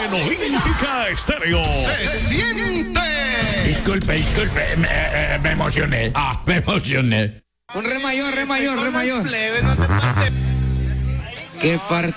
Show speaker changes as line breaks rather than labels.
en Olímpica Estéreo.
¡Se siente!
Disculpe, me emocioné. Me emocioné.
Un re mayor.
Plebe, no te pases.
Qué parte.